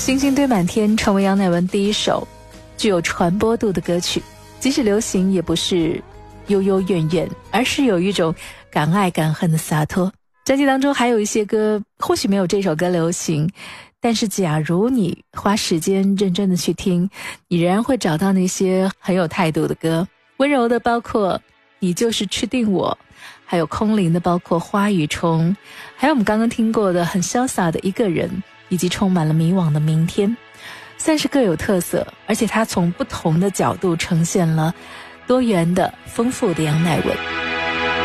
星星堆满天成为杨乃文第一首具有传播度的歌曲，即使流行也不是悠悠怨怨，而是有一种敢爱敢恨的洒脱。专辑当中还有一些歌或许没有这首歌流行，但是假如你花时间认真的去听，你仍然会找到那些很有态度的歌。温柔的包括你就是吃定我，还有空灵的包括花与虫，还有我们刚刚听过的很潇洒的一个人，以及充满了迷惘的明天，算是各有特色，而且它从不同的角度呈现了多元的丰富的杨乃文。